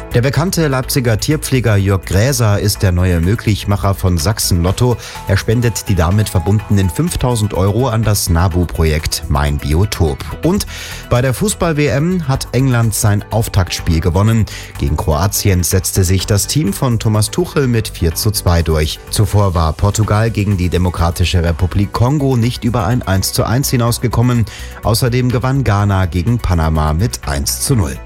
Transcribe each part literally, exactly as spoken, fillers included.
Der bekannte Leipziger Tierpfleger Jörg Gräser ist der neue Möglichmacher von Sachsen Lotto. Er spendet die damit verbundenen fünftausend Euro an das NABU-Projekt Mein Biotop. Und bei der Fußball-W M hat England sein Auftaktspiel gewonnen. Gegen Kroatien setzte sich das Team von Thomas Tuchel mit vier zu zwei durch. Zuvor war Portugal gegen die Demokratische Republik Kongo nicht über ein eins zu eins hinausgekommen. Außerdem gewann Ghana gegen Panama mit eins zu null.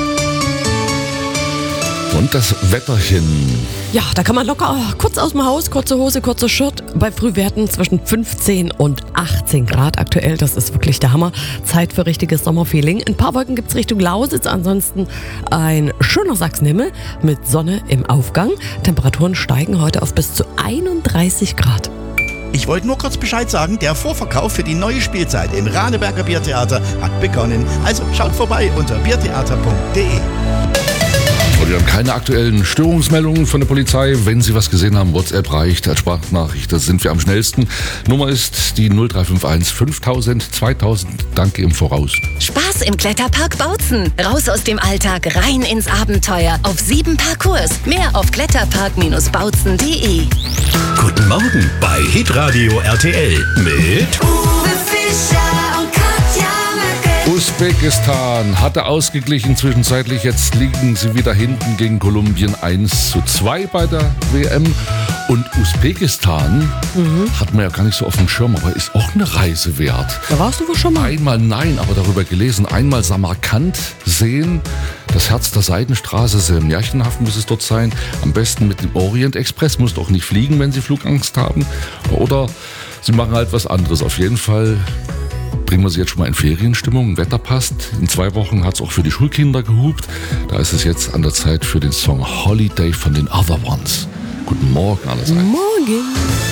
Und das Wetterchen. Ja, da kann man locker oh, kurz aus dem Haus, kurze Hose, kurze Shirt. Bei Frühwerten zwischen fünfzehn und achtzehn Grad aktuell. Das ist wirklich der Hammer. Zeit für richtiges Sommerfeeling. Ein paar Wolken gibt es Richtung Lausitz. Ansonsten ein schöner Sachsenhimmel mit Sonne im Aufgang. Temperaturen steigen heute auf bis zu einunddreißig Grad. Ich wollte nur kurz Bescheid sagen, der Vorverkauf für die neue Spielzeit im Radeberger Biertheater hat begonnen. Also schaut vorbei unter biertheater punkt de. Und wir haben keine aktuellen Störungsmeldungen von der Polizei. Wenn Sie was gesehen haben, WhatsApp reicht als Sprachnachricht, da sind wir am schnellsten. Nummer ist die null drei fünf eins fünftausend zweitausend. Danke im Voraus. Spaß im Kletterpark Bautzen. Raus aus dem Alltag, rein ins Abenteuer. Auf sieben Parcours. Mehr auf kletterpark Bindestrich bautzen punkt de. Guten Morgen bei Hitradio R T L mit Uwe Fischer und Katja Möcke. Usbekistan hatte ausgeglichen zwischenzeitlich. Jetzt liegen sie wieder hinten gegen Kolumbien eins zu zwei bei der W M. Und Usbekistan mhm. hat man ja gar nicht so auf dem Schirm, aber ist auch eine Reise wert. Da warst du wohl schon mal? Einmal nein, aber darüber gelesen. Einmal Samarkand sehen, das Herz der Seidenstraße, sehr märchenhaft muss es dort sein. Am besten mit dem Orient Express, muss doch nicht fliegen, wenn Sie Flugangst haben. Oder Sie machen halt was anderes. Auf jeden Fall bringen wir sie jetzt schon mal in Ferienstimmung. Wetter passt. In zwei Wochen hat es auch für die Schulkinder gehupt. Da ist es jetzt an der Zeit für den Song Holiday von den Other Ones. Guten Morgen allerseits. Morgen.